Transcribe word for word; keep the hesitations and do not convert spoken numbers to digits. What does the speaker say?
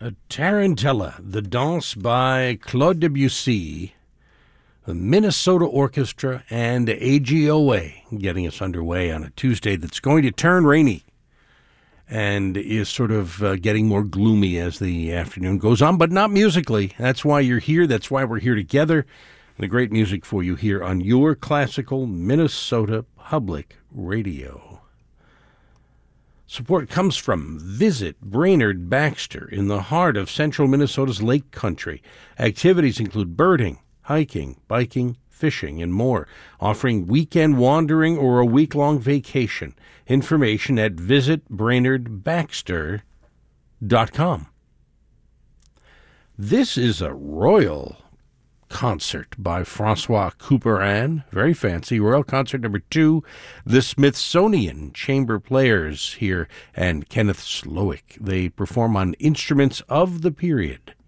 A Tarantella, the Danse by Claude Debussy, the Minnesota Orchestra, and A G O A getting us underway on a Tuesday that's going to turn rainy and is sort of uh, getting more gloomy as the afternoon goes on, but not musically. That's why you're here. That's why we're here together. The great music for you here on your classical Minnesota Public Radio. Support comes from Visit Brainerd Baxter in the heart of central Minnesota's Lake Country. Activities include birding, hiking, biking, fishing, and more, offering weekend wandering or a week-long vacation. Information at visit brainerd baxter dot com. This is a royal concert by Francois Couperin, very fancy, Royal Concert number two, the Smithsonian Chamber Players here, and Kenneth Slowick. They perform on instruments of the period.